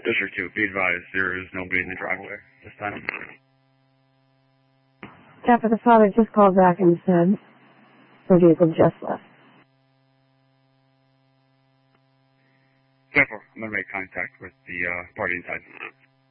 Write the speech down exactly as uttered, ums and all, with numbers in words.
District two, be advised, there is nobody in the driveway this time. After the father just called back and said the vehicle just left. Therefore, I'm going to make contact with the uh, party inside.